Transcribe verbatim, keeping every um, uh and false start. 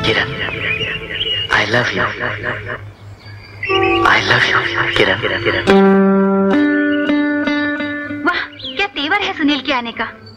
Kiran, I love you, I love you किरण। वाह, क्या तेवर है सुनील के आने का।